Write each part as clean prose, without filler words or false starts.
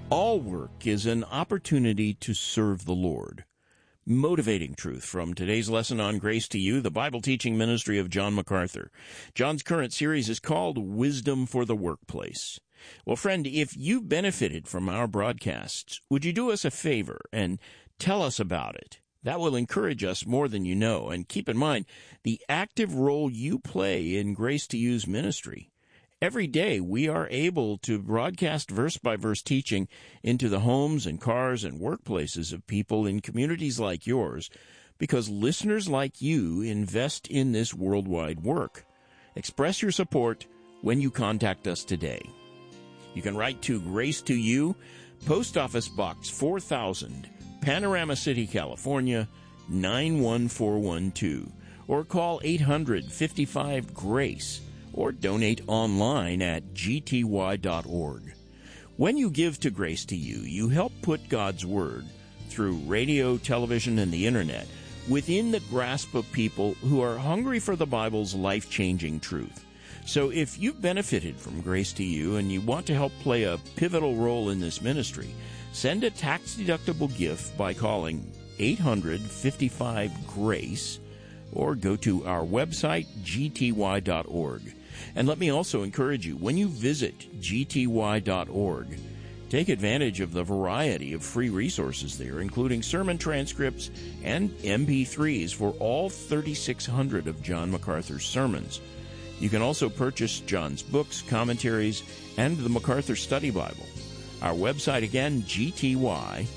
All work is an opportunity to serve the Lord. Motivating truth from today's lesson on Grace to You, the Bible teaching ministry of John MacArthur. John's current series is called Wisdom for the Workplace. Well, friend, if you benefited from our broadcasts, would you do us a favor and tell us about it? That will encourage us more than you know. And keep in mind the active role you play in Grace to You's ministry. Every day we are able to broadcast verse-by-verse teaching into the homes and cars and workplaces of people in communities like yours because listeners like you invest in this worldwide work. Express your support when you contact us today. You can write to Grace to You, Post Office Box 4000, Panorama City, California, 91412, or call 800-55-GRACE. or donate online at gty.org. When you give to Grace to You, you help put God's Word through radio, television, and the Internet within the grasp of people who are hungry for the Bible's life-changing truth. So if you've benefited from Grace to You and you want to help play a pivotal role in this ministry, send a tax-deductible gift by calling 800-55-GRACE or go to our website, gty.org. And let me also encourage you, when you visit gty.org, take advantage of the variety of free resources there, including sermon transcripts and MP3s for all 3,600 of John MacArthur's sermons. You can also purchase John's books, commentaries, and the MacArthur Study Bible. Our website again, gty.org.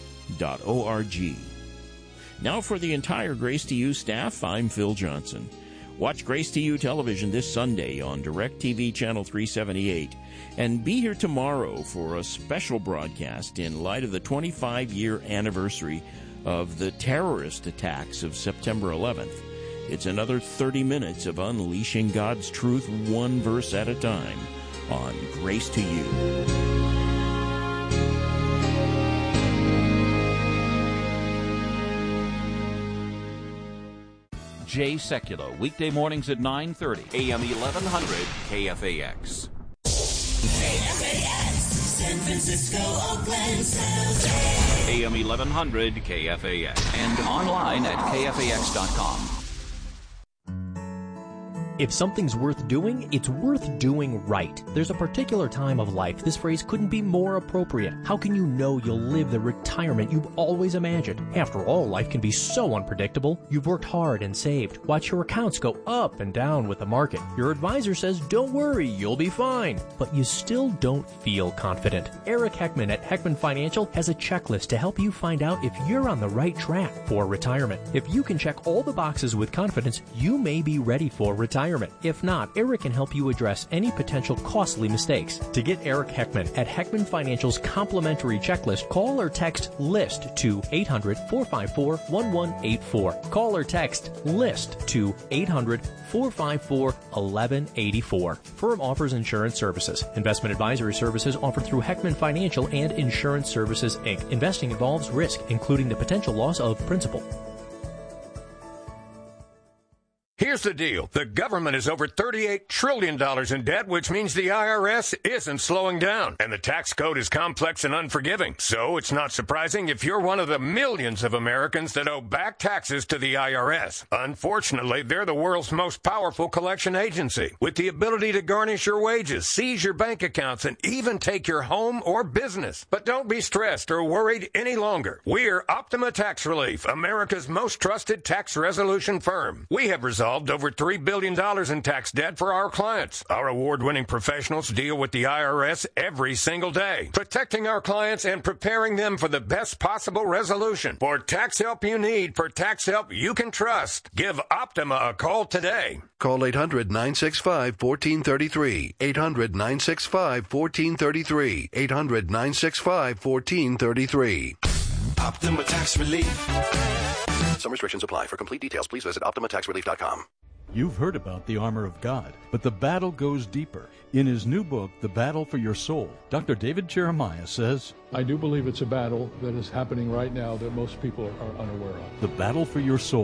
Now for the entire Grace to You staff, I'm Phil Johnson. Watch Grace to You television this Sunday on DirecTV Channel 378, and be here tomorrow for a special broadcast in light of the 25-year anniversary of the terrorist attacks of September 11th. It's another 30 minutes of unleashing God's truth one verse at a time on Grace to You. Jay Sekulow, weekday mornings at 9:30, AM 1100 KFAX. KFAX, San Francisco, Oakland, San Jose. AM 1100 KFAX. And online at KFAX.com. If something's worth doing, it's worth doing right. There's a particular time of life this phrase couldn't be more appropriate. How can you know you'll live the retirement you've always imagined? After all, life can be so unpredictable. You've worked hard and saved. Watch your accounts go up and down with the market. Your advisor says, don't worry, you'll be fine. But you still don't feel confident. Eric Heckman at Heckman Financial has a checklist to help you find out if you're on the right track for retirement. If you can check all the boxes with confidence, you may be ready for retirement. If not, Eric can help you address any potential costly mistakes. To get Eric Heckman at Heckman Financial's complimentary checklist, call or text LIST to 800-454-1184. Call or text LIST to 800-454-1184. Firm offers insurance services. Investment advisory services offered through Heckman Financial and Insurance Services, Inc. Investing involves risk, including the potential loss of principal. Here's the deal. The government is over $38 trillion in debt, which means the IRS isn't slowing down. And the tax code is complex and unforgiving. So it's not surprising if you're one of the millions of Americans that owe back taxes to the IRS. Unfortunately, they're the world's most powerful collection agency, with the ability to garnish your wages, seize your bank accounts, and even take your home or business. But don't be stressed or worried any longer. We're Optima Tax Relief, America's most trusted tax resolution firm. We have resolved over $3 billion in tax debt for our clients. Our award-winning professionals deal with the IRS every single day, protecting our clients and preparing them for the best possible resolution. For tax help you need, for tax help you can trust, give Optima a call today. Call 800-965-1433, 800-965-1433, 800-965-1433. Optima Tax Relief. Some restrictions apply. For complete details, please visit OptimaTaxRelief.com. You've heard about the armor of God, but the battle goes deeper. In his new book, The Battle for Your Soul, Dr. David Jeremiah says, I do believe it's a battle that is happening right now that most people are unaware of. The Battle for Your Soul.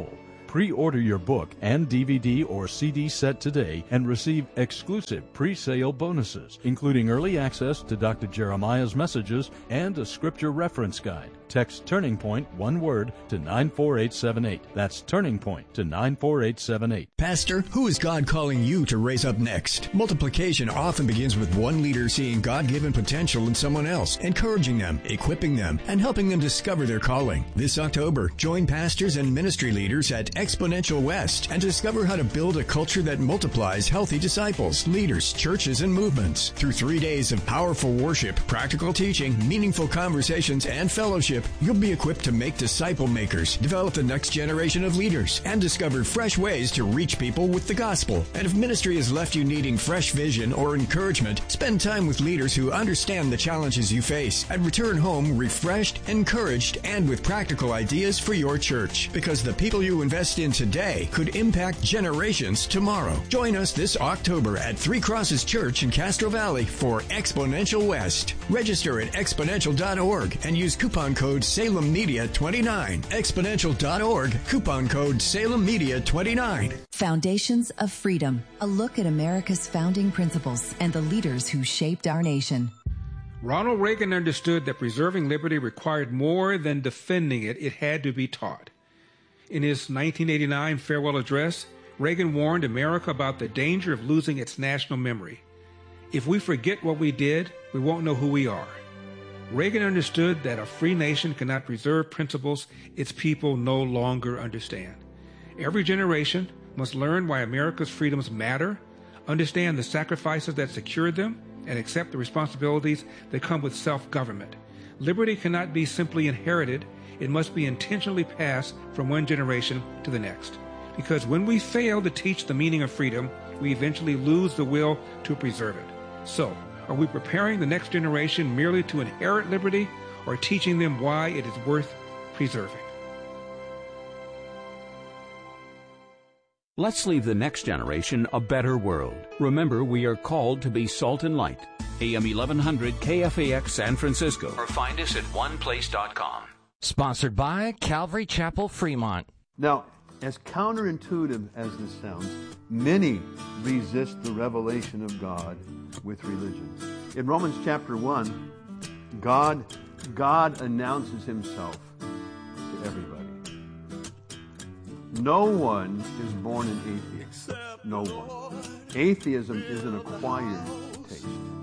Pre-order your book and DVD or CD set today and receive exclusive pre-sale bonuses, including early access to Dr. Jeremiah's messages and a scripture reference guide. Text Turning Point, one word, to 94878. That's Turning Point to 94878. Pastor, who is God calling you to raise up next? Multiplication often begins with one leader seeing God-given potential in someone else, encouraging them, equipping them, and helping them discover their calling. This October, join pastors and ministry leaders at Exponential West and discover how to build a culture that multiplies healthy disciples, leaders, churches, and movements. Through 3 days of powerful worship, practical teaching, meaningful conversations, and fellowship, you'll be equipped to make disciple makers, develop the next generation of leaders, and discover fresh ways to reach people with the gospel. And if ministry has left you needing fresh vision or encouragement, spend time with leaders who understand the challenges you face and return home refreshed, encouraged, and with practical ideas for your church. Because the people you invest in today could impact generations tomorrow. Join us this October at Three Crosses Church in Castro Valley for Exponential West. Register at exponential.org and use coupon code SalemMedia29. Exponential.org, coupon code SalemMedia29. Foundations of Freedom, a look at America's founding principles and the leaders who shaped our nation. Ronald Reagan understood that preserving liberty required more than defending it. It had to be taught. In his 1989 farewell address, Reagan warned America about the danger of losing its national memory. If we forget what we did, we won't know who we are. Reagan understood that a free nation cannot preserve principles its people no longer understand. Every generation must learn why America's freedoms matter, understand the sacrifices that secured them, and accept the responsibilities that come with self-government. Liberty cannot be simply inherited. It must be intentionally passed from one generation to the next. Because when we fail to teach the meaning of freedom, we eventually lose the will to preserve it. So, are we preparing the next generation merely to inherit liberty, or teaching them why it is worth preserving? Let's leave the next generation a better world. Remember, we are called to be salt and light. AM 1100 KFAX San Francisco. Or find us at oneplace.com. Sponsored by Calvary Chapel, Fremont. Now, as counterintuitive as this sounds, many resist the revelation of God with religion. In Romans chapter 1, God announces himself to everybody. No one is born an atheist. No one. Atheism is an acquired taste.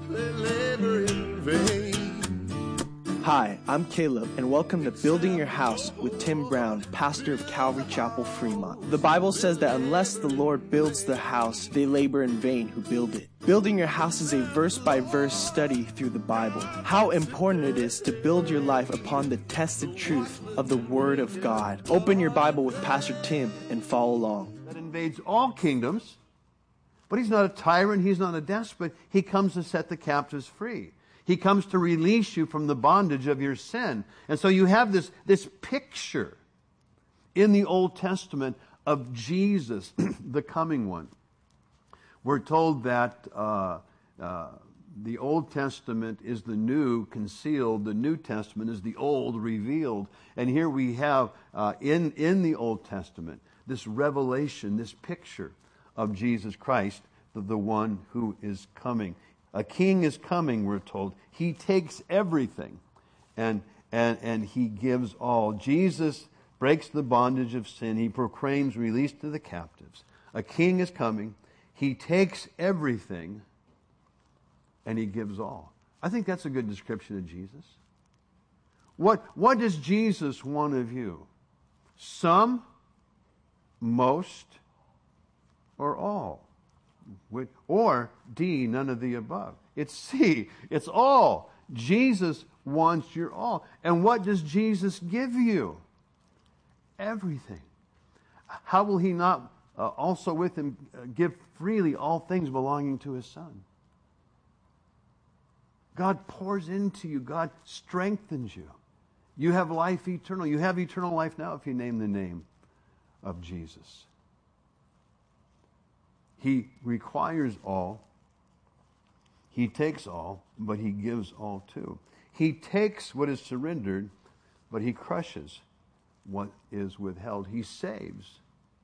Hi, I'm Caleb, and welcome to Building Your House with Tim Brown, pastor of Calvary Chapel, Fremont. The Bible says that unless the Lord builds the house, they labor in vain who build it. Building Your House is a verse-by-verse study through the Bible. How important it is to build your life upon the tested truth of the Word of God. Open your Bible with Pastor Tim and follow along. That invades all kingdoms, but he's not a tyrant, he's not a despot. He comes to set the captives free. He comes to release you from the bondage of your sin. And so you have this picture in the Old Testament of Jesus, the coming one. We're told that the Old Testament is the new concealed, the New Testament is the old revealed. And here we have in the Old Testament this revelation, this picture of Jesus Christ, the one who is coming. A king is coming, we're told. He takes everything and he gives all. Jesus breaks the bondage of sin. He proclaims release to the captives. A king is coming. He takes everything and he gives all. I think that's a good description of Jesus. What does Jesus want of you? Some, most, or all? Or D, none of the above. It's C, it's all. Jesus wants your all. And what does Jesus give you? Everything. How will he not also with him give freely all things belonging to his Son? God pours into you. God strengthens you. You have life eternal. You have eternal life now if you name the name of Jesus. He requires all. He takes all, but he gives all too. He takes what is surrendered, but he crushes what is withheld. He saves,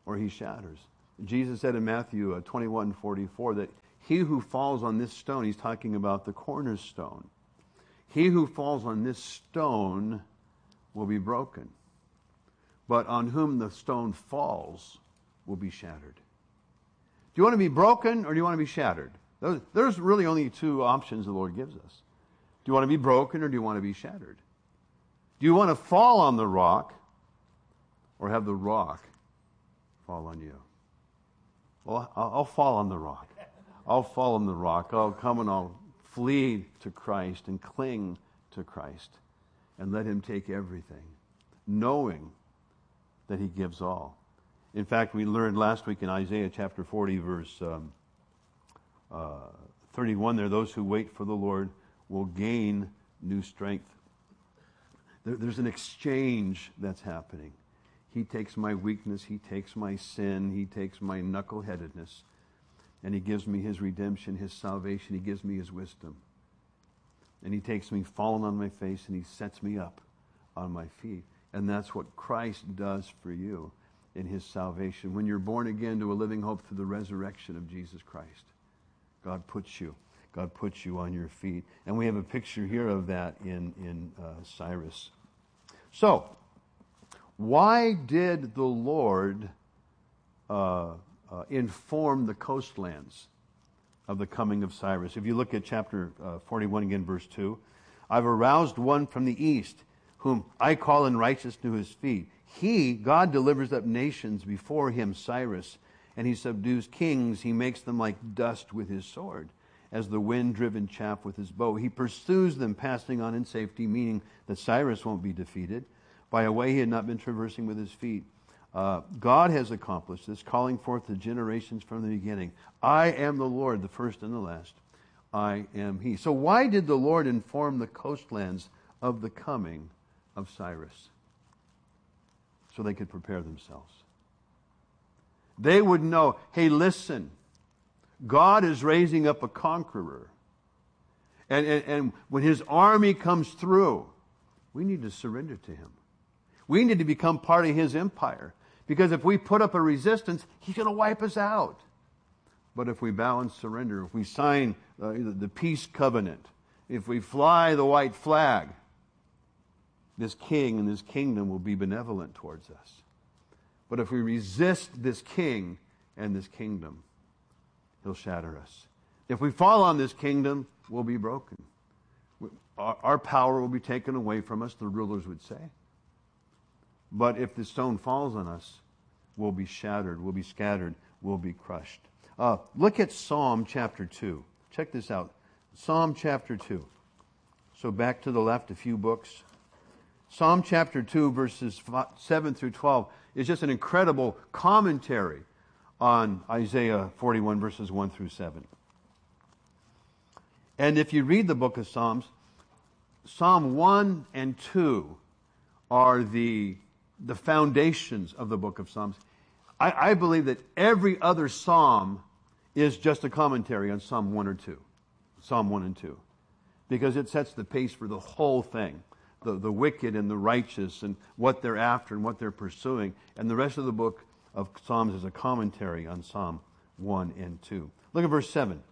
or he shatters. Jesus said in Matthew 21:44 that he who falls on this stone, he's talking about the cornerstone, he who falls on this stone will be broken, but on whom the stone falls will be shattered. Do you want to be broken or do you want to be shattered? There's really only two options the Lord gives us. Do you want to be broken or do you want to be shattered? Do you want to fall on the rock or have the rock fall on you? Well, I'll fall on the rock. I'll fall on the rock. I'll come and I'll flee to Christ and cling to Christ and let him take everything, knowing that he gives all. In fact, we learned last week in Isaiah chapter 40, verse 31 there, those who wait for the Lord will gain new strength. There's an exchange that's happening. He takes my weakness, he takes my sin, he takes my knuckleheadedness, and he gives me his redemption, his salvation, he gives me his wisdom. And he takes me fallen on my face and he sets me up on my feet. And that's what Christ does for you in his salvation. When you're born again to a living hope through the resurrection of Jesus Christ, God puts you on your feet. And we have a picture here of that in Cyrus. So, why did the Lord inform the coastlands of the coming of Cyrus? If you look at chapter 41 again, verse 2, I've aroused one from the east, whom I call in righteousness to his feet. He, God, delivers up nations before him, Cyrus, and he subdues kings. He makes them like dust with his sword, as the wind-driven chaff with his bow. He pursues them, passing on in safety, meaning that Cyrus won't be defeated, by a way he had not been traversing with his feet. God has accomplished this, calling forth the generations from the beginning. I am the Lord, the first and the last. I am he. So why did the Lord inform the coastlands of the coming of Cyrus? So they could prepare themselves. They would know, hey, listen, God is raising up a conqueror. And when his army comes through, we need to surrender to him. We need to become part of his empire. Because if we put up a resistance, he's going to wipe us out. But if we bow and surrender, if we sign the peace covenant, if we fly the white flag, this king and this kingdom will be benevolent towards us. But if we resist this king and this kingdom, he'll shatter us. If we fall on this kingdom, we'll be broken. Our power will be taken away from us, the rulers would say. But if the stone falls on us, we'll be shattered, we'll be scattered, we'll be crushed. Look at Psalm chapter 2. Check this out. Psalm chapter 2. So back to the left a few books. Psalm chapter 2, verses 7 through 12 is just an incredible commentary on Isaiah 41, verses 1 through 7. And if you read the book of Psalms, Psalm 1 and 2 are the foundations of the book of Psalms. I believe that every other psalm is just a commentary on Psalm 1 or 2. Psalm 1 and 2. Because it sets the pace for the whole thing. The wicked and the righteous and what they're after and what they're pursuing. And the rest of the book of Psalms is a commentary on Psalm 1 and 2. Look at verse 7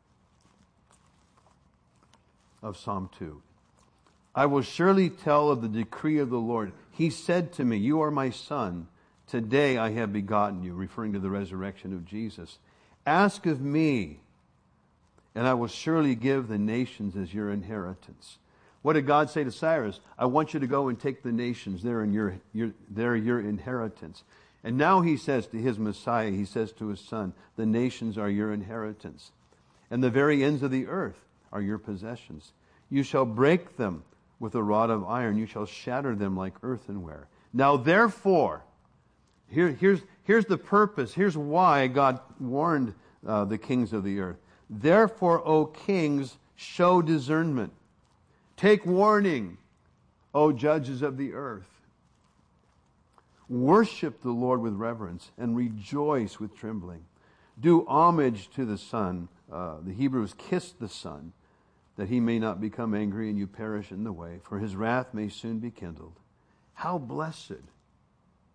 of Psalm 2. I will surely tell of the decree of the Lord. He said to me, you are my son. Today I have begotten you, referring to the resurrection of Jesus. Ask of me, and I will surely give the nations as your inheritance. What did God say to Cyrus? I want you to go and take the nations. They're your inheritance. And now he says to his Messiah, he says to his son, the nations are your inheritance. And the very ends of the earth are your possessions. You shall break them with a rod of iron. You shall shatter them like earthenware. Now therefore, here's the purpose. Here's why God warned the kings of the earth. Therefore, O kings, show discernment. Take warning, O judges of the earth. Worship the Lord with reverence and rejoice with trembling. Do homage to the Son. The Hebrews kiss the Son, that he may not become angry and you perish in the way, for his wrath may soon be kindled. How blessed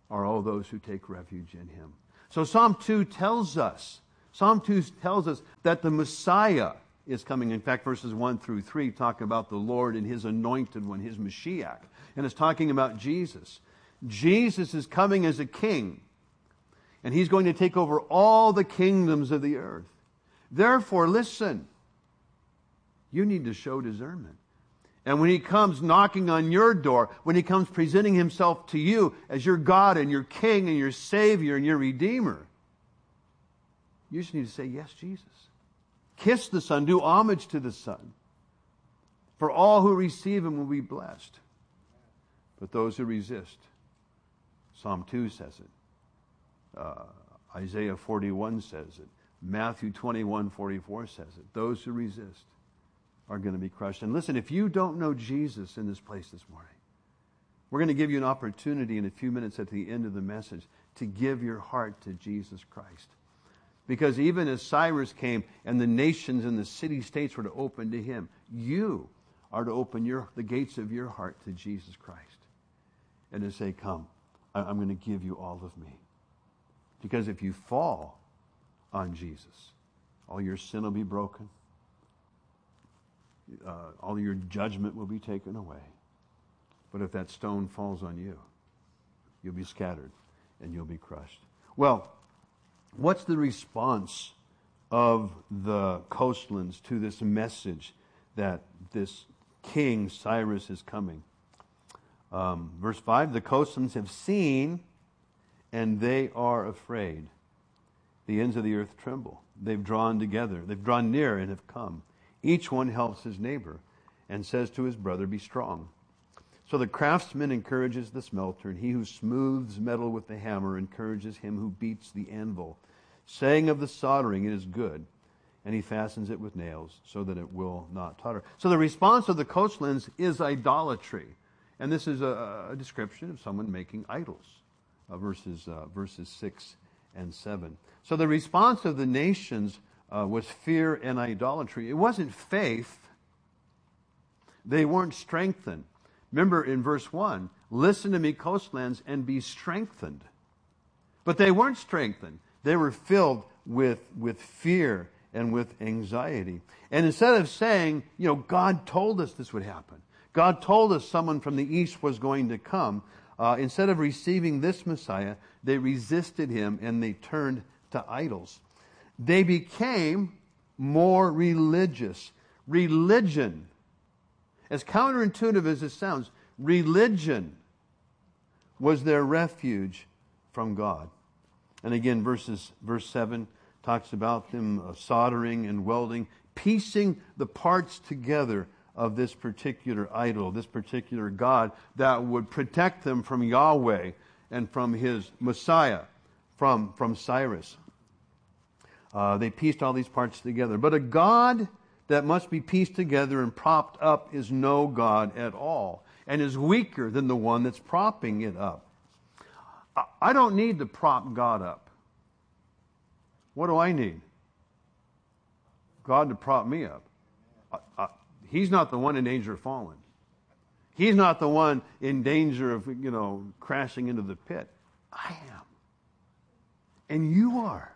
are all those who take refuge in him. So Psalm 2 tells us that the Messiah is coming. In fact, verses 1 through 3 talk about the Lord and his anointed one, his Mashiach. And it's talking about Jesus. Jesus is coming as a king. And he's going to take over all the kingdoms of the earth. Therefore, listen, you need to show discernment. And when he comes knocking on your door, when he comes presenting himself to you as your God and your King and your Savior and your Redeemer, you just need to say, yes, Jesus. Kiss the Son. Do homage to the Son. For all who receive him will be blessed. But those who resist, Psalm 2 says it. Isaiah 41 says it. Matthew 21:44 says it. Those who resist are going to be crushed. And listen, if you don't know Jesus in this place this morning, we're going to give you an opportunity in a few minutes at the end of the message to give your heart to Jesus Christ. Because even as Cyrus came and the nations and the city-states were to open to him, you are to open the gates of your heart to Jesus Christ and to say, come, I'm going to give you all of me. Because if you fall on Jesus, all your sin will be broken. All your judgment will be taken away. But if that stone falls on you, you'll be scattered and you'll be crushed. Well, what's the response of the coastlands to this message that this king Cyrus is coming? Verse 5, the coastlands have seen and they are afraid. The ends of the earth tremble. They've drawn together. They've drawn near and have come. Each one helps his neighbor and says to his brother, be strong. So the craftsman encourages the smelter, and he who smooths metal with the hammer encourages him who beats the anvil, saying of the soldering, it is good, and he fastens it with nails so that it will not totter. So the response of the coastlands is idolatry. And this is a description of someone making idols, verses 6 and 7. So the response of the nations was fear and idolatry. It wasn't faith. They weren't strengthened. Remember in verse 1, listen to me, coastlands, and be strengthened. But they weren't strengthened. They were filled with fear and with anxiety. And instead of saying, God told us this would happen, God told us someone from the east was going to come, instead of receiving this Messiah, they resisted him and they turned to idols. They became more religious. Religion, as counterintuitive as it sounds, religion was their refuge from God. And again, verse 7 talks about them soldering and welding, piecing the parts together of this particular idol, this particular God that would protect them from Yahweh and from his Messiah, from Cyrus. They pieced all these parts together. But a God that must be pieced together and propped up is no God at all, and is weaker than the one that's propping it up. I don't need to prop God up. What do I need? God to prop me up. He's not the one in danger of falling. He's not the one in danger of, crashing into the pit. I am. And you are.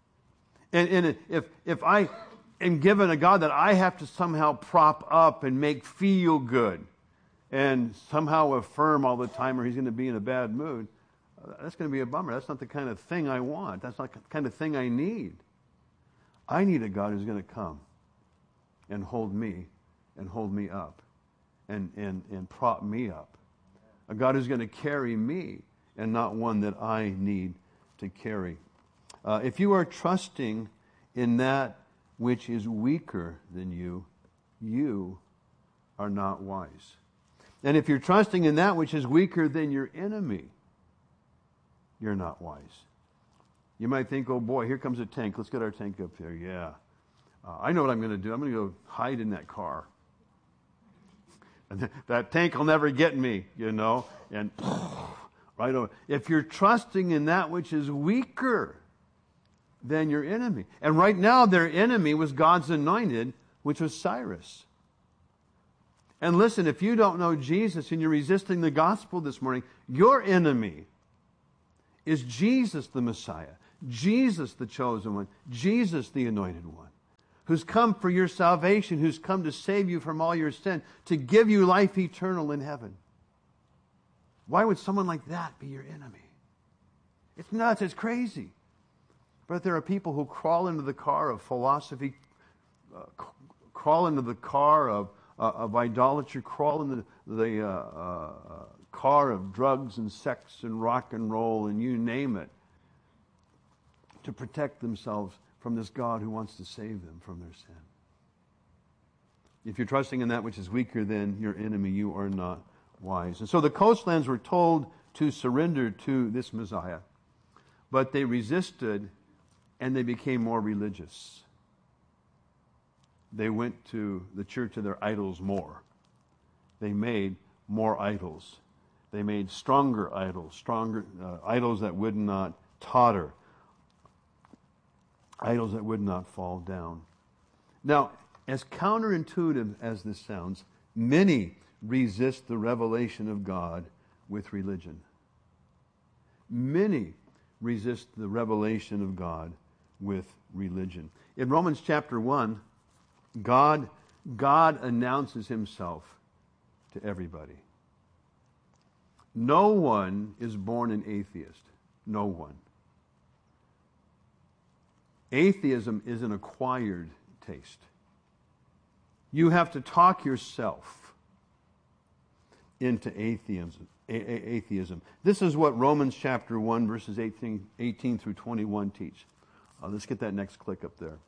And if I am given a God that I have to somehow prop up and make feel good and somehow affirm all the time or he's going to be in a bad mood, that's going to be a bummer. That's not the kind of thing I want. That's not the kind of thing I need. I need a God who's going to come and hold me up and prop me up. A God who's going to carry me and not one that I need to carry. If you are trusting in that which is weaker than you, you are not wise. And if you're trusting in that which is weaker than your enemy, you're not wise. You might think, oh boy, here comes a tank. Let's get our tank up there. Yeah. I know what I'm going to do. I'm going to go hide in that car. And that tank will never get me, And right over. If you're trusting in that which is weaker than your enemy. And right now their enemy was God's anointed, which was Cyrus. And listen, if you don't know Jesus and you're resisting the gospel this morning, your enemy is Jesus the Messiah, Jesus the chosen one, Jesus the anointed one, who's come for your salvation, who's come to save you from all your sin, to give you life eternal in heaven. Why would someone like that be your enemy? It's nuts, it's crazy. But there are people who crawl into the car of philosophy, crawl into the car of idolatry, crawl into the car of drugs and sex and rock and roll and you name it, to protect themselves from this God who wants to save them from their sin. If you're trusting in that which is weaker than your enemy, you are not wise. And so the coastlands were told to surrender to this Messiah, but they resisted and they became more religious. They went to the church of their idols more. They made more idols. They made stronger idols that would not totter, idols that would not fall down. Now, as counterintuitive as this sounds, many resist the revelation of God with religion. Many resist the revelation of God with religion. In Romans chapter 1, God announces himself to everybody. No one is born an atheist. No one. Atheism is an acquired taste. You have to talk yourself into atheism. This is what Romans chapter 1, verses 18 through 21 teach. Let's get that next click up there.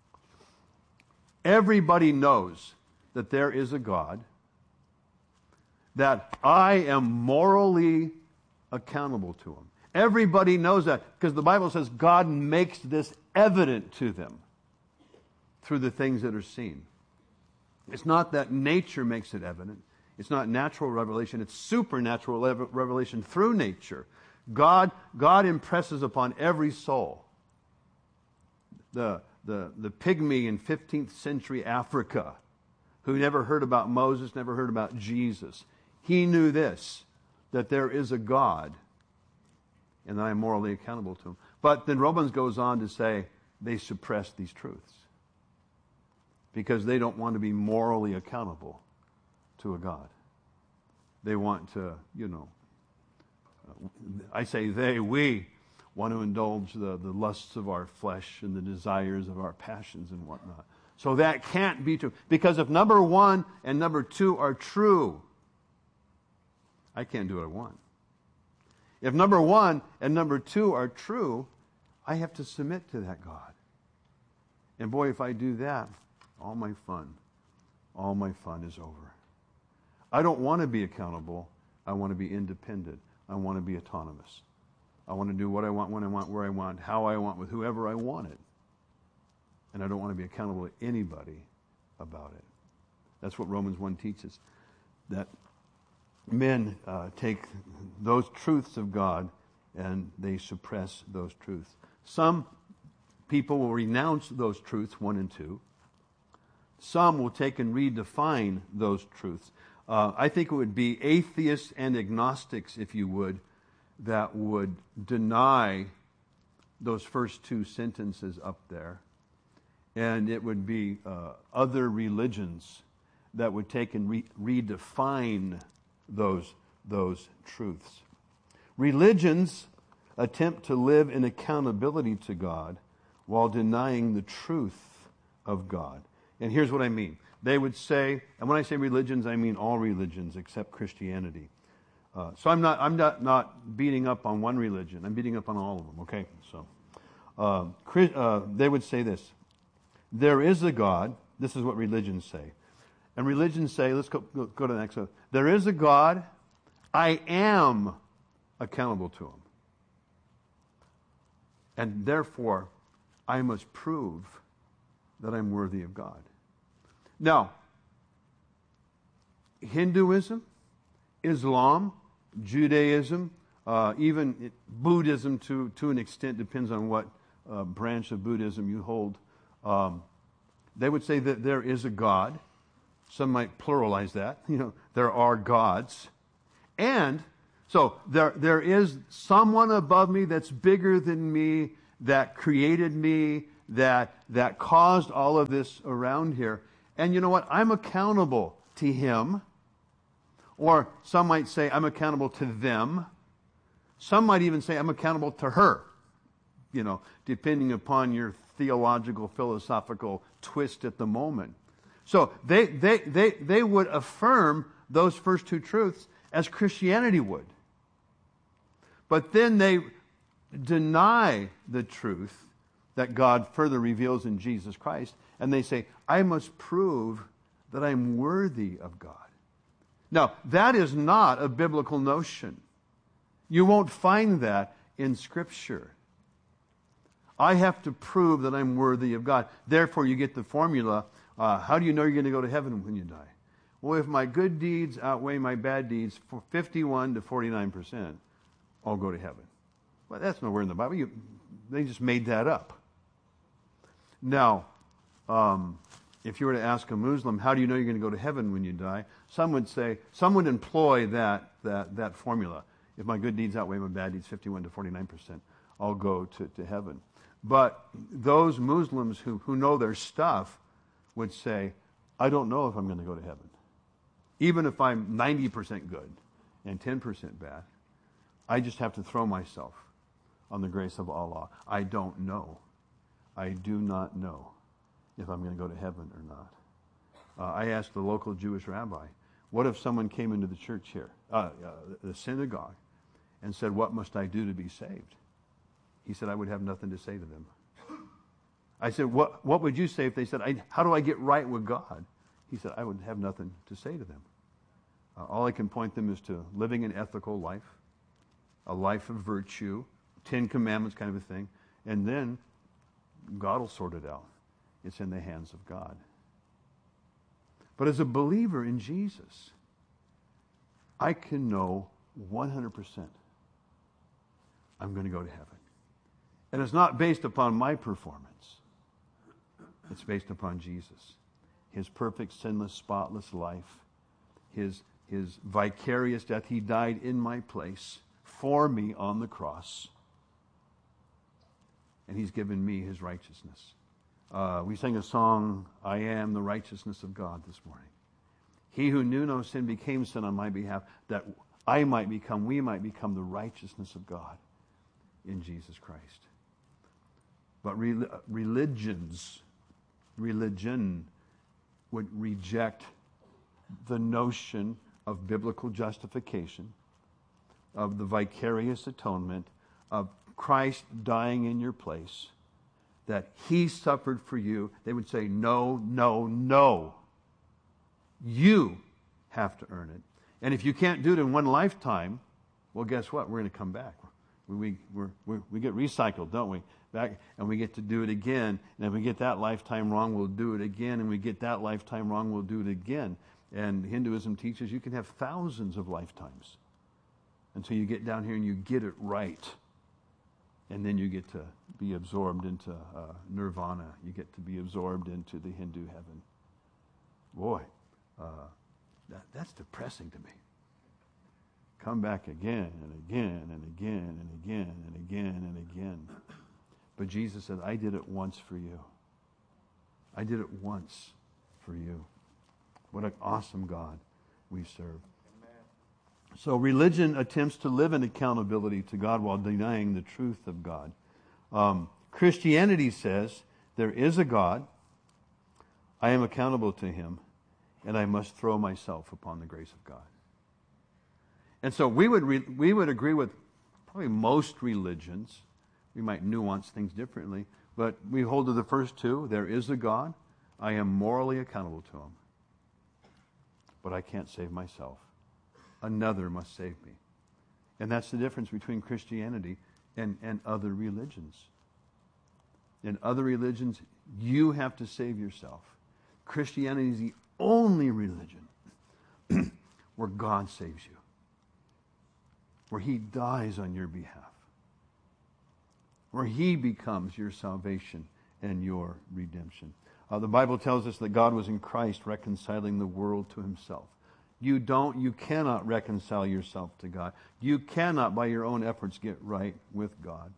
Everybody knows that there is a God, that I am morally accountable to him. Everybody knows that because the Bible says God makes this evident to them through the things that are seen. It's not that nature makes it evident. It's not natural revelation. It's supernatural revelation through nature. God impresses upon every soul. The pygmy in 15th century Africa who never heard about Moses, never heard about Jesus. He knew this, that there is a God and that I am morally accountable to him. But then Romans goes on to say they suppress these truths because they don't want to be morally accountable to a God. They want to, I say we want to indulge the lusts of our flesh and the desires of our passions and whatnot. So that can't be true. Because if number 1 and number 2 are true, I can't do what I want. If number 1 and number 2 are true, I have to submit to that God. And boy, if I do that, all my fun is over. I don't want to be accountable. I want to be independent. I want to be autonomous. I want to do what I want, when I want, where I want, how I want, with whoever I want it. And I don't want to be accountable to anybody about it. That's what Romans 1 teaches. That men take those truths of God and they suppress those truths. Some people will renounce those truths, 1 and 2. Some will take and redefine those truths. I think it would be atheists and agnostics, if you would, that would deny those first 2 sentences up there. And it would be other religions that would take and redefine those truths. Religions attempt to live in accountability to God while denying the truth of God. And here's what I mean. They would say, and when I say religions, I mean all religions except Christianity. So I'm not beating up on one religion. I'm beating up on all of them, okay? So they would say this. There is a God. This is what religions say. And religions say, let's go to the next one. There is a God. I am accountable to him. And therefore, I must prove that I'm worthy of God. Now, Hinduism, Islam, Judaism, even Buddhism to an extent, depends on what branch of Buddhism you hold. They would say that there is a God. Some might pluralize that. There are gods. And So there is someone above me that's bigger than me, that created me, that caused all of this around here. And you know what? I'm accountable to him. Or some might say I'm accountable to them. Some might even say I'm accountable to her. You know, depending upon your theological, philosophical twist at the moment. So they would affirm those first two truths as Christianity would. But then they deny the truth that God further reveals in Jesus Christ, and they say, I must prove that I'm worthy of God. Now, that is not a biblical notion. You won't find that in Scripture. I have to prove that I'm worthy of God. Therefore, you get the formula, how do you know you're going to go to heaven when you die? Well, if my good deeds outweigh my bad deeds for 51 to 49%, I'll go to heaven. Well, that's nowhere in the Bible. They just made that up. Now, if you were to ask a Muslim, how do you know you're going to go to heaven when you die? Some would employ that formula. If my good deeds outweigh my bad deeds, 51 to 49%, I'll go to heaven. But those Muslims who know their stuff would say, I don't know if I'm going to go to heaven. Even if I'm 90% good and 10% bad, I just have to throw myself on the grace of Allah. I don't know. I do not know if I'm going to go to heaven or not. I asked the local Jewish rabbi, what if someone came into the church here, the synagogue, and said, what must I do to be saved? He said, I would have nothing to say to them. I said, what would you say if they said, how do I get right with God? He said, I would have nothing to say to them. All I can point them is to living an ethical life, a life of virtue, 10 Commandments kind of a thing, and then God will sort it out. It's in the hands of God. But as a believer in Jesus, I can know 100% I'm going to go to heaven. And it's not based upon my performance. It's based upon Jesus. His perfect, sinless, spotless life. His vicarious death. He died in my place for me on the cross. And He's given me His righteousness. We sang a song, I am the righteousness of God, this morning. He who knew no sin became sin on my behalf, that we might become the righteousness of God in Jesus Christ. But religion would reject the notion of biblical justification, of the vicarious atonement, of Christ dying in your place, that He suffered for you. They would say, no, no, no. You have to earn it. And if you can't do it in one lifetime, well, guess what? We're going to come back. We get recycled, don't we? Back, and we get to do it again. And if we get that lifetime wrong, we'll do it again. And we get that lifetime wrong, we'll do it again. And Hinduism teaches you can have thousands of lifetimes until you get down here and you get it right. And then you get to be absorbed into nirvana. You get to be absorbed into the Hindu heaven. Boy, that's depressing to me. Come back again and again and again and again and again and again. But Jesus said, I did it once for you. I did it once for you. What an awesome God we serve. So religion attempts to live in accountability to God while denying the truth of God. Christianity says there is a God, I am accountable to Him, and I must throw myself upon the grace of God. And so we would agree with probably most religions. We might nuance things differently, but we hold to the first two. There is a God. I am morally accountable to Him. But I can't save myself. Another must save me. And that's the difference between Christianity and other religions. In other religions, you have to save yourself. Christianity is the only religion where God saves you, where He dies on your behalf, where He becomes your salvation and your redemption. The Bible tells us that God was in Christ reconciling the world to Himself, You cannot reconcile yourself to God. You cannot, by your own efforts, get right with God.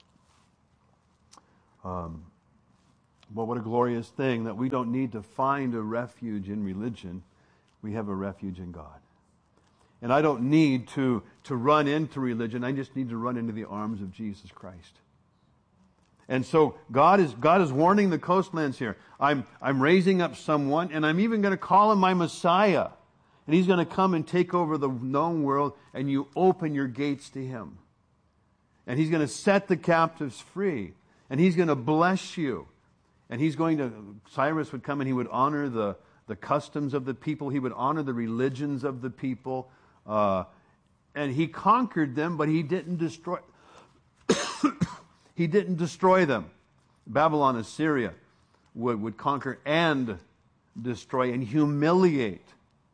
But what a glorious thing that we don't need to find a refuge in religion. We have a refuge in God. And I don't need to run into religion. I just need to run into the arms of Jesus Christ. And so God is warning the coastlands here. I'm raising up someone, and I'm even going to call him my Messiah. And he's going to come and take over the known world, and you open your gates to him. And he's going to set the captives free. And he's going to bless you. And Cyrus would come and he would honor the customs of the people. He would honor the religions of the people. And he conquered them, but he didn't destroy he didn't destroy them. Babylon, Assyria would conquer and destroy and humiliate.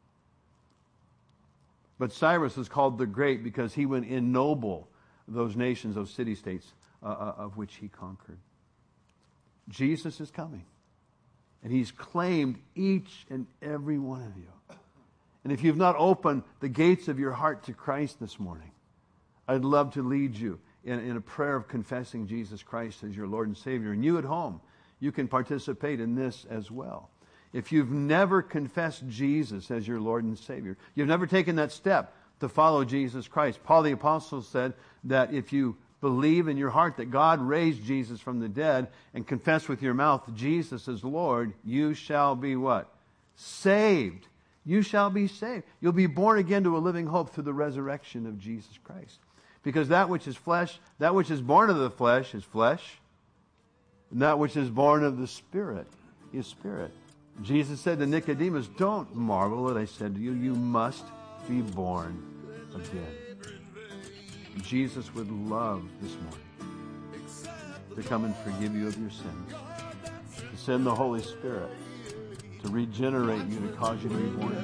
But Cyrus is called the Great because he would ennoble those nations, those city-states of which he conquered. Jesus is coming. And he's claimed each and every one of you. And if you've not opened the gates of your heart to Christ this morning, I'd love to lead you in a prayer of confessing Jesus Christ as your Lord and Savior. And you at home, you can participate in this as well. If you've never confessed Jesus as your Lord and Savior, you've never taken that step to follow Jesus Christ. Paul the Apostle said that if you believe in your heart that God raised Jesus from the dead and confess with your mouth Jesus is Lord, you shall be what? Saved. You shall be saved. You'll be born again to a living hope through the resurrection of Jesus Christ. Because that which is flesh, that which is born of the flesh is flesh. And that which is born of the Spirit is spirit. Jesus said to Nicodemus, don't marvel that I said to you, you must be born again. Jesus would love this morning to come and forgive you of your sins, to send the Holy Spirit to regenerate you, to cause you to be born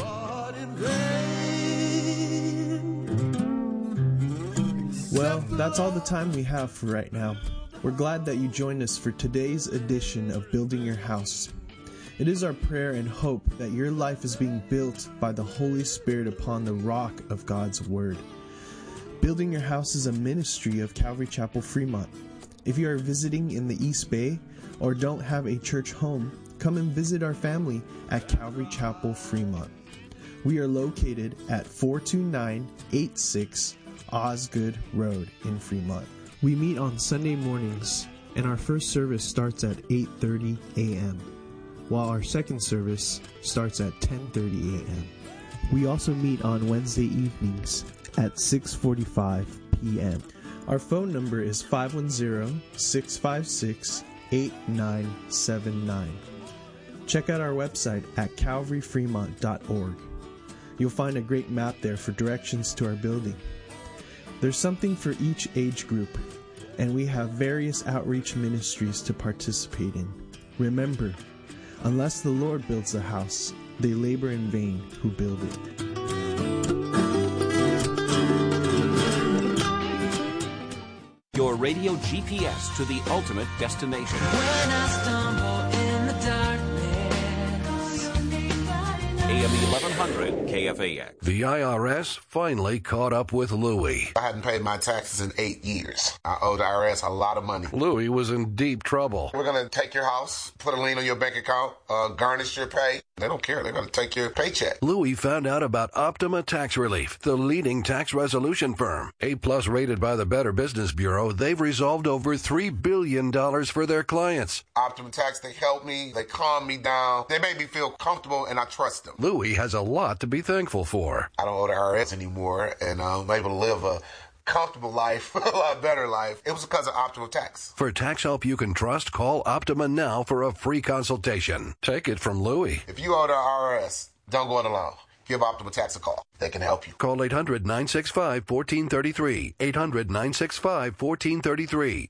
again. Well, that's all the time we have for right now. We're glad that you joined us for today's edition of Building Your House. It is our prayer and hope that your life is being built by the Holy Spirit upon the rock of God's Word. Building Your House is a ministry of Calvary Chapel Fremont. If you are visiting in the East Bay or don't have a church home, come and visit our family at Calvary Chapel Fremont. We are located at 42986 Osgood Road in Fremont. We meet on Sunday mornings, and our first service starts at 8:30 a.m., while our second service starts at 10:30 a.m. We also meet on Wednesday evenings at 6:45 p.m. Our phone number is 510-656-8979. Check out our website at calvaryfremont.org. You'll find a great map there for directions to our building. There's something for each age group, and we have various outreach ministries to participate in. Remember, unless the Lord builds the house, they labor in vain who build it. Your radio GPS to the ultimate destination. When I stumble in the darkness. AM 1100 KFAX. The IRS finally caught up with Louie. I hadn't paid my taxes in 8 years. I owed the IRS a lot of money. Louie was in deep trouble. We're going to take your house, put a lien on your bank account, garnish your pay. They don't care. They're going to take your paycheck. Louie found out about Optima Tax Relief, the leading tax resolution firm. A-plus rated by the Better Business Bureau, they've resolved over $3 billion for their clients. Optima Tax, they help me. They calm me down. They make me feel comfortable, and I trust them. Louie has a lot to be thankful for. I don't owe the IRS anymore, and I'm able to live a comfortable life, a lot better life. It was because of Optima Tax. For tax help you can trust, call Optima now for a free consultation. Take it from Louie. If you owe the IRS, don't go it alone. Give Optima Tax a call. They can help you. Call 800-965-1433. 800-965-1433.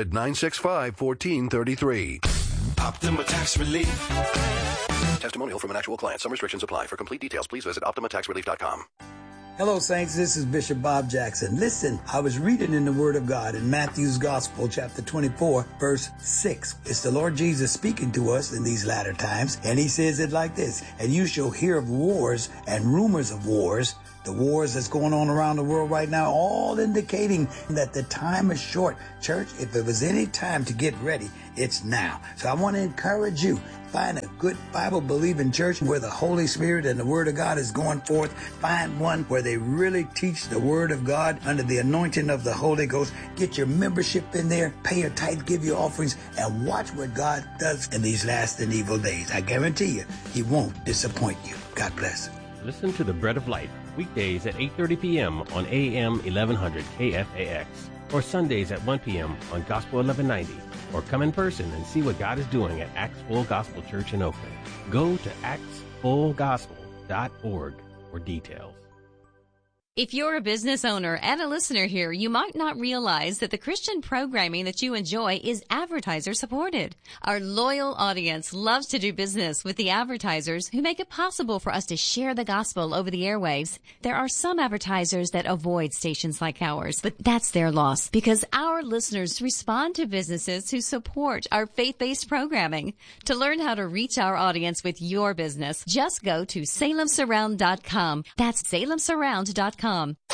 800-965-1433. Optima Tax Relief. Testimonial from an actual client. Some restrictions apply. For complete details, please visit OptimaTaxRelief.com. Hello, Saints. This is Bishop Bob Jackson. Listen, I was reading in the Word of God in Matthew's Gospel, chapter 24, verse 6. It's the Lord Jesus speaking to us in these latter times, and he says it like this: "And you shall hear of wars and rumors of wars." The wars that's going on around the world right now, all indicating that the time is short. Church, if it was any time to get ready, it's now. So I want to encourage you. Find a good Bible-believing church where the Holy Spirit and the Word of God is going forth. Find one where they really teach the Word of God under the anointing of the Holy Ghost. Get your membership in there, pay your tithe, give your offerings, and watch what God does in these last and evil days. I guarantee you, He won't disappoint you. God bless. Listen to The Bread of Life, weekdays at 8:30 p.m. on AM 1100 KFAX, or Sundays at 1 p.m. on Gospel 1190, or come in person and see what God is doing at Acts Full Gospel Church in Oakland. Go to actsfullgospel.org for details. If you're a business owner and a listener here, you might not realize that the Christian programming that you enjoy is advertiser supported. Our loyal audience loves to do business with the advertisers who make it possible for us to share the gospel over the airwaves. There are some advertisers that avoid stations like ours, but that's their loss because our listeners respond to businesses who support our faith-based programming. To learn how to reach our audience with your business, just go to salemsurround.com. That's salemsurround.com.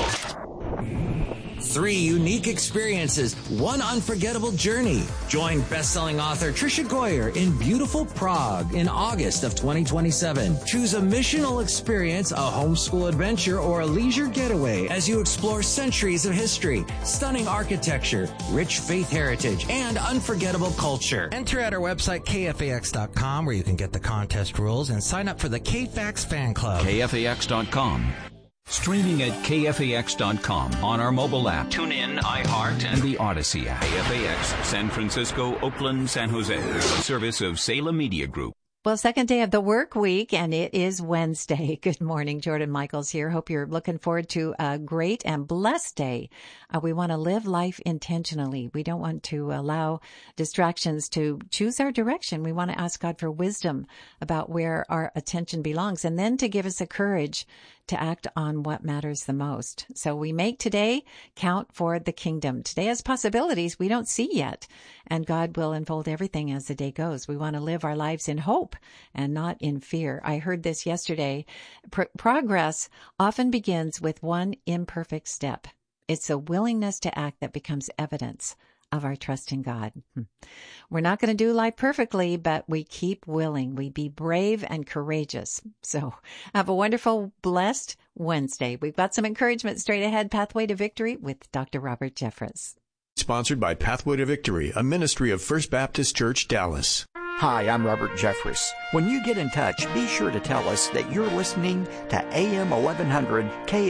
3 unique experiences, 1 unforgettable journey. Join best-selling author Tricia Goyer in beautiful Prague in August of 2027. Choose a missional experience, a homeschool adventure, or a leisure getaway as you explore centuries of history, stunning architecture, rich faith heritage, and unforgettable culture. Enter at our website, KFAX.com, where you can get the contest rules and sign up for the KFAX fan club. KFAX.com. Streaming at KFAX.com on our mobile app, TuneIn, iHeart, and the Odyssey app. KFAX, San Francisco, Oakland, San Jose. A service of Salem Media Group. Well, second day of the work week, and it is Wednesday. Good morning. Jordan Michaels here. Hope you're looking forward to a great and blessed day. We want to live life intentionally. We don't want to allow distractions to choose our direction. We want to ask God for wisdom about where our attention belongs, and then to give us the courage to act on what matters the most. So we make today count for the kingdom. Today has possibilities we don't see yet, and God will unfold everything as the day goes. We want to live our lives in hope and not in fear. I heard this yesterday. Progress often begins with one imperfect step. It's a willingness to act that becomes evidence of our trust in God. We're not going to do life perfectly, but we keep willing. We be brave and courageous. So have a wonderful, blessed Wednesday. We've got some encouragement straight ahead. Pathway to Victory with Dr. Robert Jeffress. Sponsored by Pathway to Victory, a ministry of First Baptist Church, Dallas. Hi, I'm Robert Jeffress. When you get in touch, be sure to tell us that you're listening to AM 1100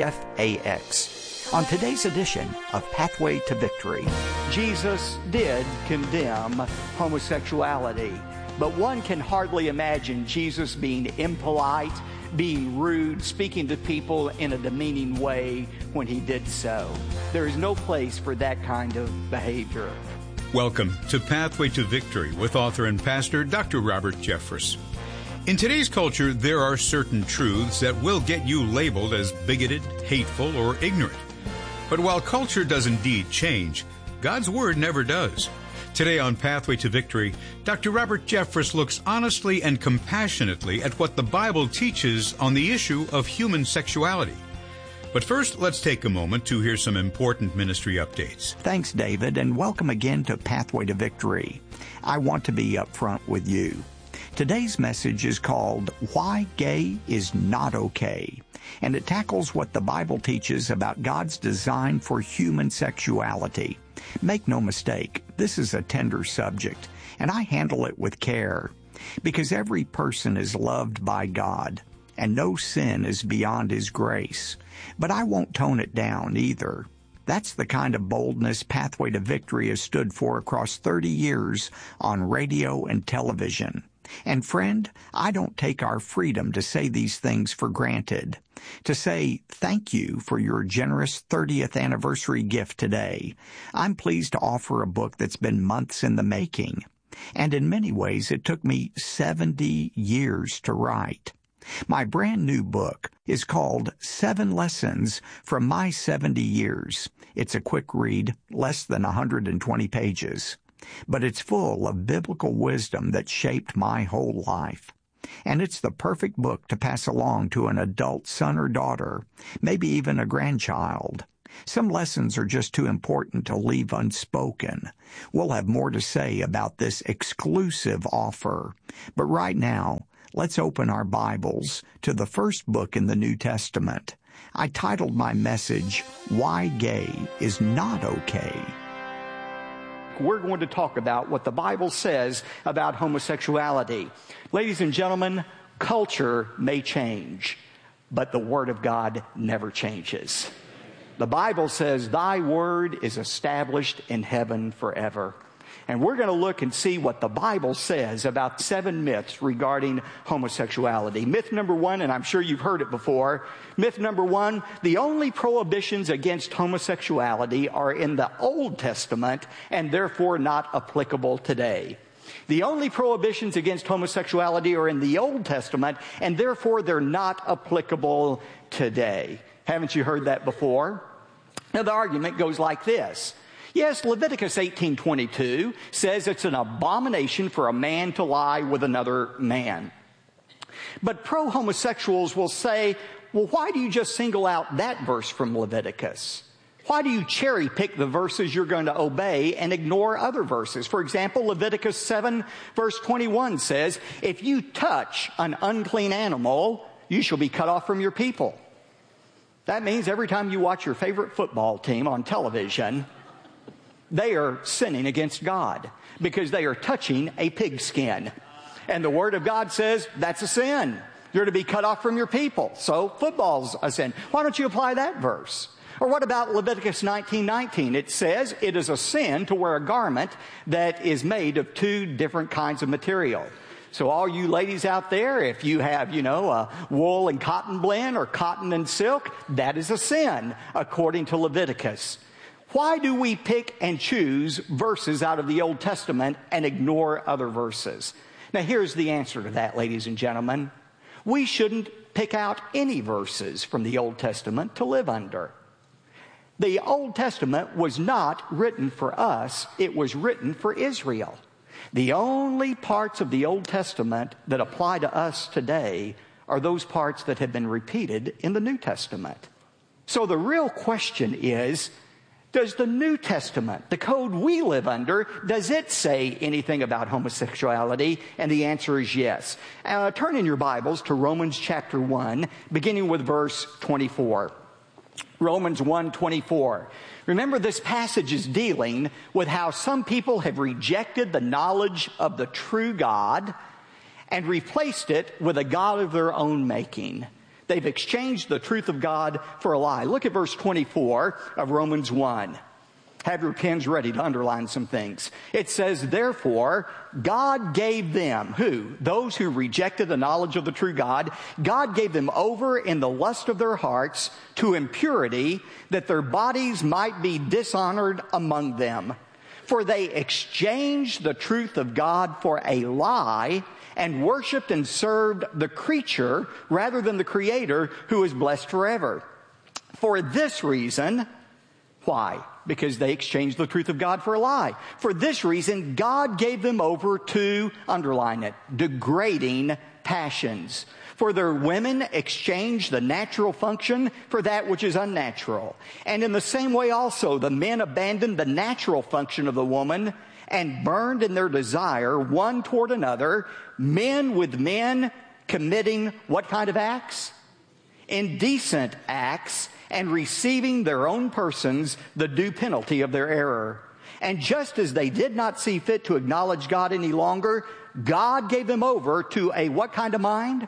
KFAX. On today's edition of Pathway to Victory, Jesus did condemn homosexuality, but one can hardly imagine Jesus being impolite, being rude, speaking to people in a demeaning way when he did so. There is no place for that kind of behavior. Welcome to Pathway to Victory with author and pastor Dr. Robert Jeffress. In today's culture, there are certain truths that will get you labeled as bigoted, hateful, or ignorant. But while culture does indeed change, God's Word never does. Today on Pathway to Victory, Dr. Robert Jeffress looks honestly and compassionately at what the Bible teaches on the issue of human sexuality. But first, let's take a moment to hear some important ministry updates. Thanks, David, and welcome again to Pathway to Victory. I want to be upfront with you. Today's message is called Why Gay is Not Okay, and it tackles what the Bible teaches about God's design for human sexuality. Make no mistake, this is a tender subject, and I handle it with care, because every person is loved by God, and no sin is beyond His grace. But I won't tone it down either. That's the kind of boldness Pathway to Victory has stood for across 30 years on radio and television. And friend, I don't take our freedom to say these things for granted. To say thank you for your generous 30th anniversary gift today, I'm pleased to offer a book that's been months in the making. And in many ways, it took me 70 years to write. My brand new book is called 7 Lessons from My 70 Years. It's a quick read, less than 120 pages. But it's full of biblical wisdom that shaped my whole life. And it's the perfect book to pass along to an adult son or daughter, maybe even a grandchild. Some lessons are just too important to leave unspoken. We'll have more to say about this exclusive offer. But right now, let's open our Bibles to the first book in the New Testament. I titled my message, Why Gay is Not Okay. We're going to talk about what the Bible says about homosexuality. Ladies and gentlemen, culture may change, but the Word of God never changes. The Bible says, thy word is established in heaven forever. And we're going to look and see what the Bible says about 7 myths regarding homosexuality. Myth number 1, and I'm sure you've heard it before. Myth number 1, the only prohibitions against homosexuality are in the Old Testament and therefore not applicable today. The only prohibitions against homosexuality are in the Old Testament and therefore they're not applicable today. Haven't you heard that before? Now the argument goes like this. Yes, Leviticus 18:22 says it's an abomination for a man to lie with another man. But pro-homosexuals will say, well, why do you just single out that verse from Leviticus? Why do you cherry pick the verses you're going to obey and ignore other verses? For example, Leviticus 7 verse 21 says, if you touch an unclean animal, you shall be cut off from your people. That means every time you watch your favorite football team on television, they are sinning against God because they are touching a pigskin. And the Word of God says that's a sin. You're to be cut off from your people. So football's a sin. Why don't you apply that verse? Or what about Leviticus 19:19? It says it is a sin to wear a garment that is made of 2 different kinds of material. So all you ladies out there, if you have, a wool and cotton blend or cotton and silk, that is a sin according to Leviticus. Why do we pick and choose verses out of the Old Testament and ignore other verses? Now here's the answer to that, ladies and gentlemen. We shouldn't pick out any verses from the Old Testament to live under. The Old Testament was not written for us, it was written for Israel. The only parts of the Old Testament that apply to us today are those parts that have been repeated in the New Testament. So the real question is, does the New Testament, the code we live under, does it say anything about homosexuality? And the answer is yes. Turn in your Bibles to Romans chapter 1, beginning with verse 24. Romans 1:24. Remember, this passage is dealing with how some people have rejected the knowledge of the true God and replaced it with a God of their own making. They've exchanged the truth of God for a lie. Look at verse 24 of Romans 1. Have your pens ready to underline some things. It says, therefore, God gave them, who? Those who rejected the knowledge of the true God. God gave them over in the lust of their hearts to impurity, that their bodies might be dishonored among them. For they exchanged the truth of God for a lie and worshiped and served the creature rather than the Creator, who is blessed forever. For this reason, why? Because they exchanged the truth of God for a lie. For this reason, God gave them over to, underline it, degrading passions. For their women exchanged the natural function for that which is unnatural. And in the same way also, the men abandoned the natural function of the woman and burned in their desire one toward another, men with men committing what kind of acts? Indecent acts, and receiving their own persons the due penalty of their error. And just as they did not see fit to acknowledge God any longer, God gave them over to a what kind of mind?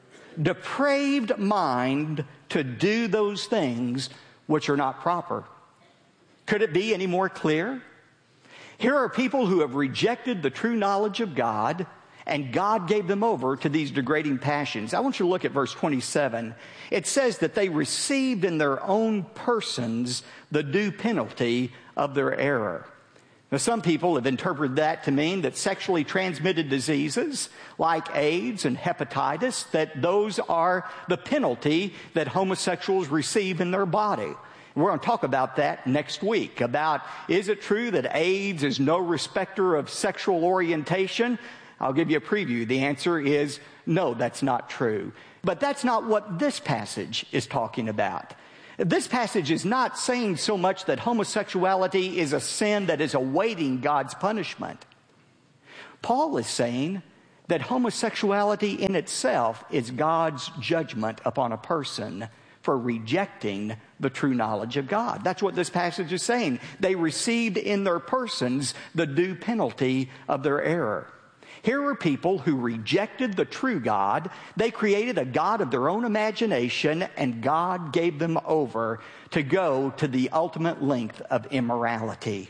Depraved mind, to do those things which are not proper. Could it be any more clear? Here are people who have rejected the true knowledge of God, and God gave them over to these degrading passions. I want you to look at verse 27. It says that they received in their own persons the due penalty of their error. Now, some people have interpreted that to mean that sexually transmitted diseases like AIDS and hepatitis, that those are the penalty that homosexuals receive in their body. We're going to talk about that next week, about is it true that AIDS is no respecter of sexual orientation? I'll give you a preview. The answer is no, that's not true. But that's not what this passage is talking about. This passage is not saying so much that homosexuality is a sin that is awaiting God's punishment. Paul is saying that homosexuality in itself is God's judgment upon a person for rejecting the true knowledge of God. That's what this passage is saying. They received in their persons the due penalty of their error. Here were people who rejected the true God. They created a God of their own imagination, and God gave them over to go to the ultimate length of immorality.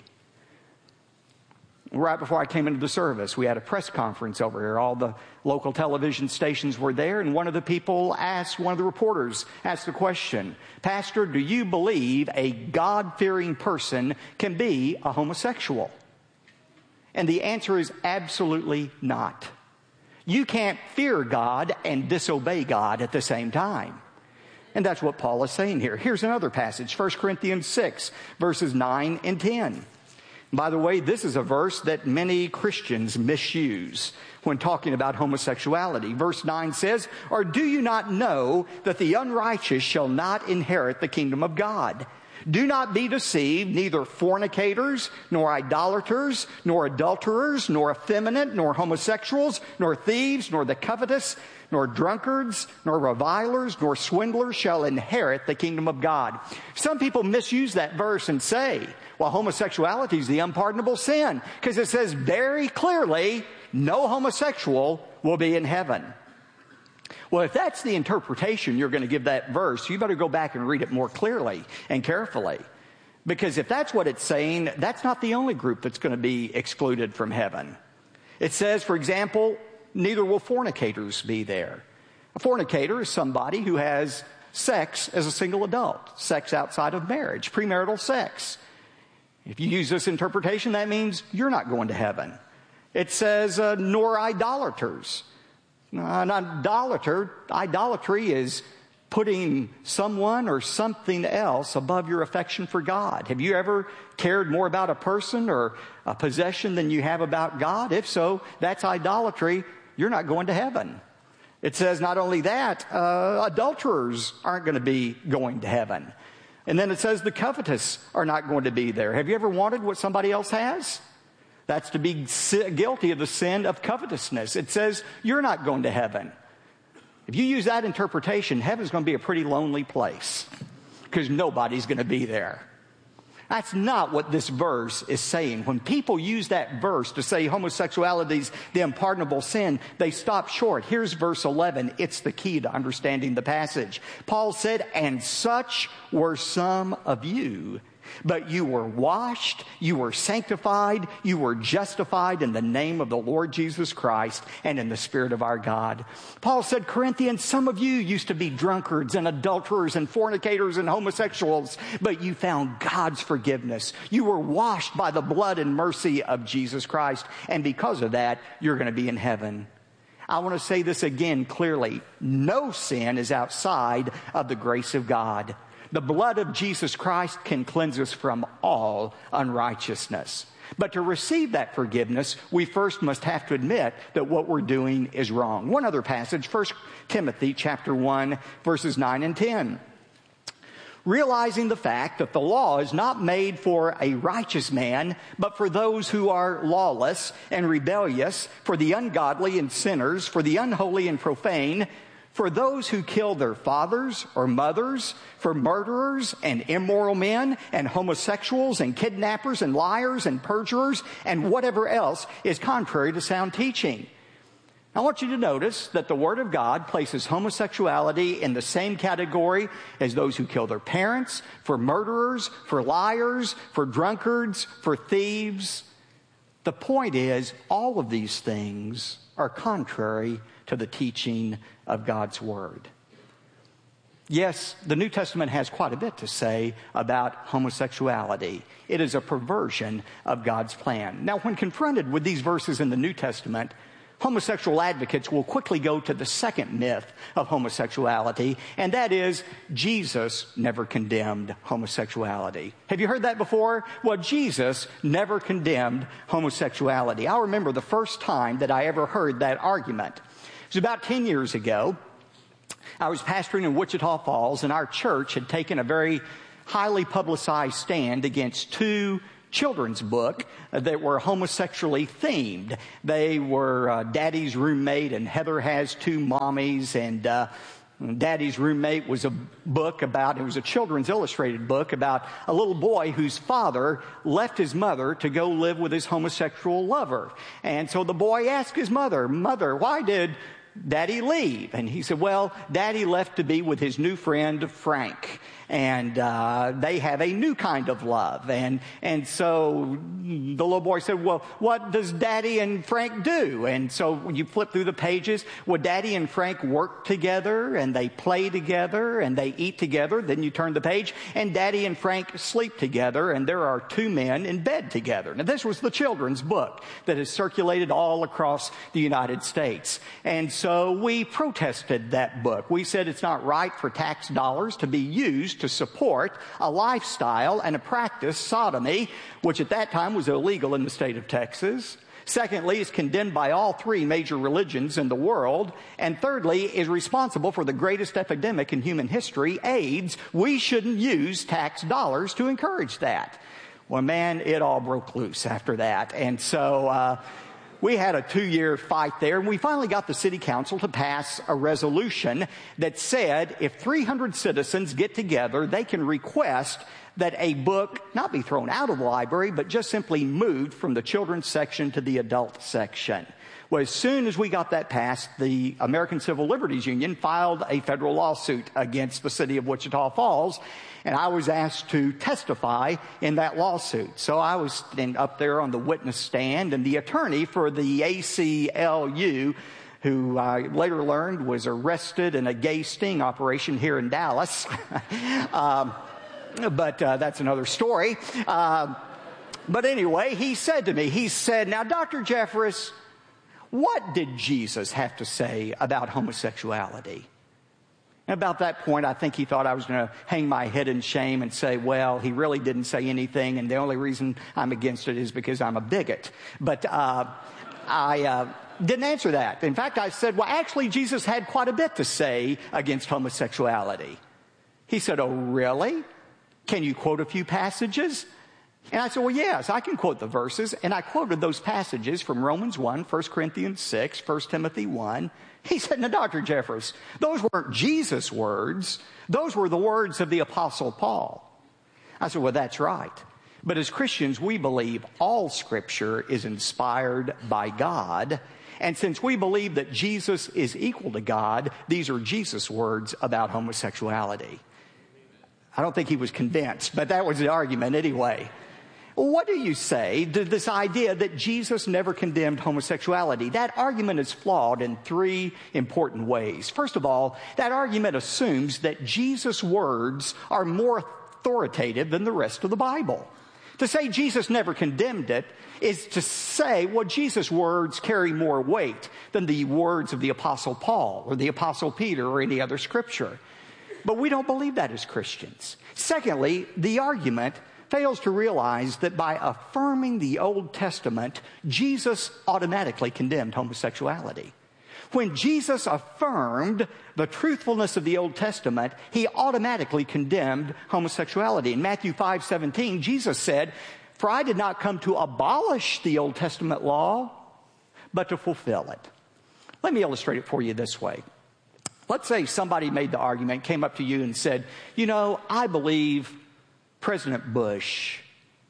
Right before I came into the service, we had a press conference over here. All the local television stations were there, and one of the reporters asked the question, "Pastor, do you believe a God-fearing person can be a homosexual?" And the answer is absolutely not. You can't fear God and disobey God at the same time. And that's what Paul is saying here. Here's another passage, 1 Corinthians 6, verses 9 and 10. By the way, this is a verse that many Christians misuse when talking about homosexuality. Verse 9 says, "Or do you not know that the unrighteous shall not inherit the kingdom of God? Do not be deceived, neither fornicators, nor idolaters, nor adulterers, nor effeminate, nor homosexuals, nor thieves, nor the covetous, nor drunkards, nor revilers, nor swindlers shall inherit the kingdom of God." Some people misuse that verse and say, well, homosexuality is the unpardonable sin, because it says very clearly, no homosexual will be in heaven. Well, if that's the interpretation you're going to give that verse, you better go back and read it more clearly and carefully. Because if that's what it's saying, that's not the only group that's going to be excluded from heaven. It says, for example, neither will fornicators be there. A fornicator is somebody who has sex as a single adult, sex outside of marriage, premarital sex. If you use this interpretation, that means you're not going to heaven. It says, nor idolaters. An idolatry is putting someone or something else above your affection for God. Have you ever cared more about a person or a possession than you have about God? If so, that's idolatry. You're not going to heaven. It says not only that, adulterers aren't going to be going to heaven. And then it says the covetous are not going to be there. Have you ever wanted what somebody else has? That's to be guilty of the sin of covetousness. It says you're not going to heaven. If you use that interpretation, heaven's going to be a pretty lonely place because nobody's going to be there. That's not what this verse is saying. When people use that verse to say homosexuality is the unpardonable sin, they stop short. Here's verse 11. It's the key to understanding the passage. Paul said, "And such were some of you. But you were washed, you were sanctified, you were justified in the name of the Lord Jesus Christ and in the Spirit of our God." Paul said, Corinthians, some of you used to be drunkards and adulterers and fornicators and homosexuals, but you found God's forgiveness. You were washed by the blood and mercy of Jesus Christ, and because of that, you're going to be in heaven. I want to say this again clearly. No sin is outside of the grace of God. The blood of Jesus Christ can cleanse us from all unrighteousness. But to receive that forgiveness, we first must have to admit that what we're doing is wrong. One other passage, 1 Timothy chapter 1, verses 9 and 10. Realizing the fact that the law is not made for a righteous man, but for those who are lawless and rebellious, for the ungodly and sinners, for the unholy and profane, for those who kill their fathers or mothers, for murderers and immoral men and homosexuals and kidnappers and liars and perjurers and whatever else is contrary to sound teaching. I want you to notice that the Word of God places homosexuality in the same category as those who kill their parents, for murderers, for liars, for drunkards, for thieves. The point is, all of these things are contrary to the teaching of God's Word. Yes, the New Testament has quite a bit to say about homosexuality. It is a perversion of God's plan. Now, when confronted with these verses in the New Testament, homosexual advocates will quickly go to the second myth of homosexuality, and that is Jesus never condemned homosexuality. Have you heard that before? Well, Jesus never condemned homosexuality. I remember the first time that I ever heard that argument. It was about 10 years ago. I was pastoring in Wichita Falls, and our church had taken a very highly publicized stand against two children's books that were homosexually themed. They were Daddy's Roommate and Heather Has Two Mommies, and Daddy's Roommate was a book about, it was a children's illustrated book about a little boy whose father left his mother to go live with his homosexual lover. And so the boy asked his mother, "Mother, why did Daddy leave?" And he said, "Well, Daddy left to be with his new friend, Frank. And they have a new kind of love." And so the little boy said, "Well, what does Daddy and Frank do?" And so when you flip through the pages, well, Daddy and Frank work together, and they play together, and they eat together. Then you turn the page, and Daddy and Frank sleep together, and there are two men in bed together. Now, this was the children's book that is circulated all across the United States. And so we protested that book. We said it's not right for tax dollars to be used to support a lifestyle and a practice, sodomy, which at that time was illegal in the state of Texas. Secondly, it's condemned by all three major religions in the world. And thirdly, is responsible for the greatest epidemic in human history, AIDS. We shouldn't use tax dollars to encourage that. Well, man, it all broke loose after that. And so we had a 2-year fight there, and we finally got the city council to pass a resolution that said if 300 citizens get together, they can request that a book not be thrown out of the library, but just simply moved from the children's section to the adult section. Well, as soon as we got that passed, the American Civil Liberties Union filed a federal lawsuit against the city of Wichita Falls, and I was asked to testify in that lawsuit. So I was up there on the witness stand, and the attorney for the ACLU, who I later learned was arrested in a gay sting operation here in Dallas, but that's another story. But anyway, he said to me, "Now, Dr. Jeffress, what did Jesus have to say about homosexuality?" And about that point, I think he thought I was going to hang my head in shame and say, "Well, he really didn't say anything, and the only reason I'm against it is because I'm a bigot." But I didn't answer that. In fact, I said, "Well, actually, Jesus had quite a bit to say against homosexuality." He said, "Oh, really? Can you quote a few passages?" And I said, "Well, yes, I can quote the verses." And I quoted those passages from Romans 1, 1 Corinthians 6, 1 Timothy 1. He said, "Now, Dr. Jeffress, those weren't Jesus' words. Those were the words of the Apostle Paul." I said, "Well, that's right. But as Christians, we believe all Scripture is inspired by God. And since we believe that Jesus is equal to God, these are Jesus' words about homosexuality." I don't think he was convinced, but that was the argument anyway. What do you say to this idea that Jesus never condemned homosexuality? That argument is flawed in 3 important ways. First of all, that argument assumes that Jesus' words are more authoritative than the rest of the Bible. To say Jesus never condemned it is to say, well, Jesus' words carry more weight than the words of the Apostle Paul or the Apostle Peter or any other scripture. But we don't believe that as Christians. Secondly, the argument fails to realize that by affirming the Old Testament, Jesus automatically condemned homosexuality. When Jesus affirmed the truthfulness of the Old Testament, he automatically condemned homosexuality. In Matthew 5:17, Jesus said, "For I did not come to abolish the Old Testament law, but to fulfill it." Let me illustrate it for you this way. Let's say somebody made the argument, came up to you and said, "I believe President Bush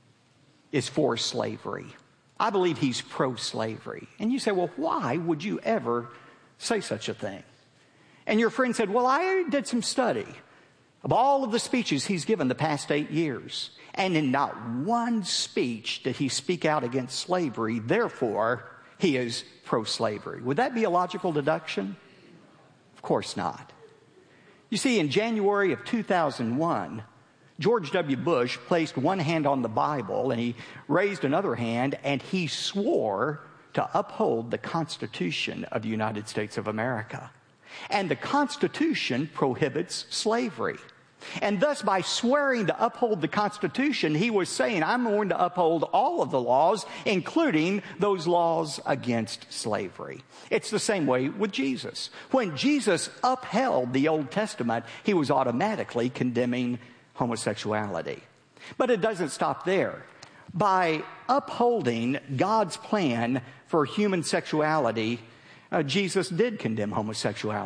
is for slavery. I believe he's pro-slavery." And you say, "Well, why would you ever say such a thing?" And your friend said, "Well, I did some study of all of the speeches he's given the past 8 years. And in not one speech did he speak out against slavery. Therefore, he is pro-slavery." Would that be a logical deduction? Of course not. You see, in January of 2001, George W. Bush placed one hand on the Bible and he raised another hand and he swore to uphold the Constitution of the United States of America. And the Constitution prohibits slavery. And thus, by swearing to uphold the Constitution, he was saying, I'm going to uphold all of the laws, including those laws against slavery. It's the same way with Jesus. When Jesus upheld the Old Testament, he was automatically condemning homosexuality. But it doesn't stop there. By upholding God's plan for human sexuality, Jesus did condemn homosexuality.